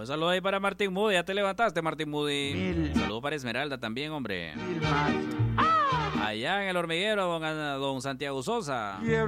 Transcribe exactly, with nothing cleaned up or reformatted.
saludo ahí para Martín Moody. Ya te levantaste, Martín Moody. Mil. Un saludo para Esmeralda también, hombre. Mil más. Allá en el hormiguero, don, don Santiago Sosa.